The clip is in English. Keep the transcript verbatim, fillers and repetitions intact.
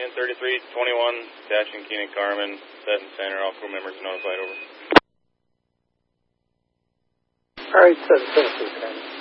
ten thirty-three twenty-one, dashing Keenan Carmen, set and center, all crew members notified, over. All right, seven seven two ten.